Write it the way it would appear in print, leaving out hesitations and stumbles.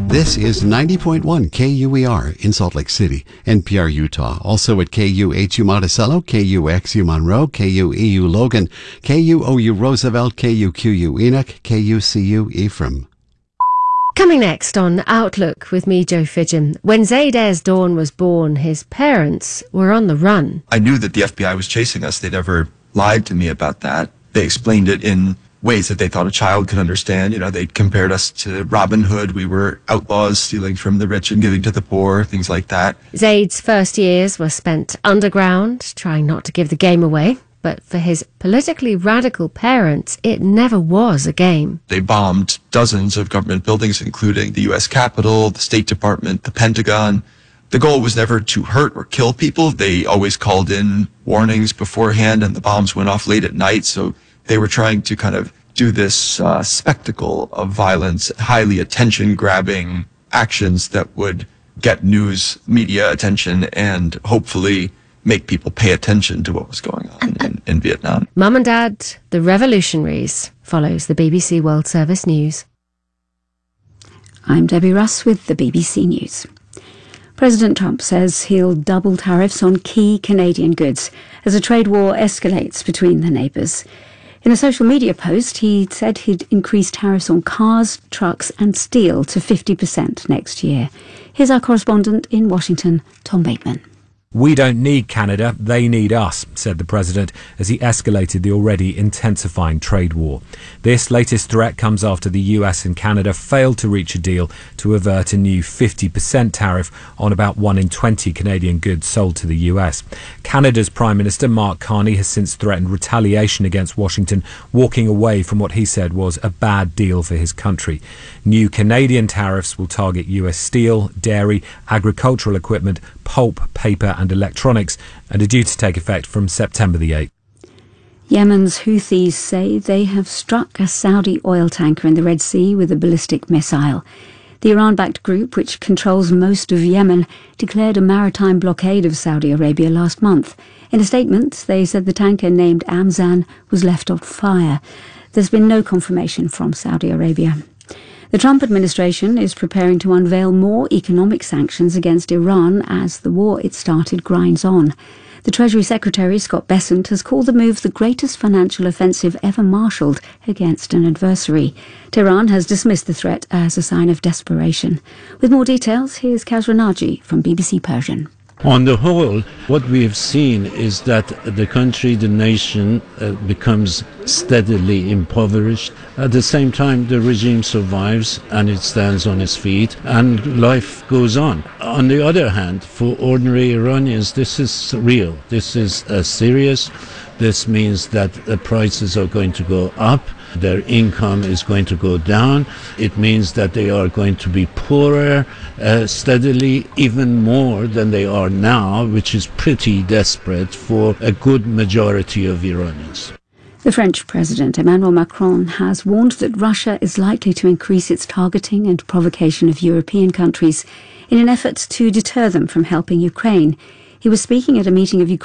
This is 90.1 KUER in Salt Lake City, NPR Utah. Also at KUHU Monticello, KUXU Monroe, KUEU Logan, KUOU Roosevelt, KUQU Enoch, KUCU Ephraim. Coming next on Outlook with me, Joe Fidgen. When Zaid Dawn was born, his parents were on the run. I knew that the FBI was chasing us. They never lied to me about that. They explained it in ways that they thought a child could understand. You know, they compared us to Robin Hood. We were outlaws stealing from the rich and giving to the poor, things like that. Zaid's first years were spent underground, trying not to give the game away. But for his politically radical parents, it never was a game. They bombed dozens of government buildings, including the U.S. Capitol, the State Department, the Pentagon. The goal was never to hurt or kill people. They always called in warnings beforehand, and the bombs went off late at night. So they were trying to kind of do this spectacle of violence, highly attention-grabbing actions that would get news media attention and hopefully make people pay attention to what was going on in Vietnam. Mum and Dad, the Revolutionaries, follows the BBC World Service News. I'm Debbie Russ with the BBC News. President Trump says he'll double tariffs on key Canadian goods as a trade war escalates between the neighbours. In a social media post, he said he'd increase tariffs on cars, trucks and steel to 50% next year. Here's our correspondent in Washington, Tom Bateman. "We don't need Canada, they need us," said the president as he escalated the already intensifying trade war. This latest threat comes after the US and Canada failed to reach a deal to avert a new 50% tariff on about 1 in 20 Canadian goods sold to the US. Canada's Prime Minister Mark Carney has since threatened retaliation against Washington, walking away from what he said was a bad deal for his country. New Canadian tariffs will target US steel, dairy, agricultural equipment, pulp, paper and electronics, and are due to take effect from September the 8th. Yemen's Houthis say they have struck a Saudi oil tanker in the Red Sea with a ballistic missile. The Iran-backed group, which controls most of Yemen, declared a maritime blockade of Saudi Arabia last month. In a statement, they said the tanker named Amzan was left on fire. There's been no confirmation from Saudi Arabia. The Trump administration is preparing to unveil more economic sanctions against Iran as the war it started grinds on. The Treasury Secretary, Scott Bessent, has called the move the greatest financial offensive ever marshalled against an adversary. Tehran has dismissed the threat as a sign of desperation. With more details, here's Kaz Ranaji from BBC Persian. On the whole, what we have seen is that the country, the nation, becomes steadily impoverished. At the same time, the regime survives and it stands on its feet and life goes on. On the other hand, for ordinary Iranians, this is real. This is serious. This means that the prices are going to go up. Their income is going to go down. It means that they are going to be poorer steadily, even more than they are now, which is pretty desperate for a good majority of Iranians. The French President Emmanuel Macron has warned that Russia is likely to increase its targeting and provocation of European countries in an effort to deter them from helping Ukraine. He was speaking at a meeting of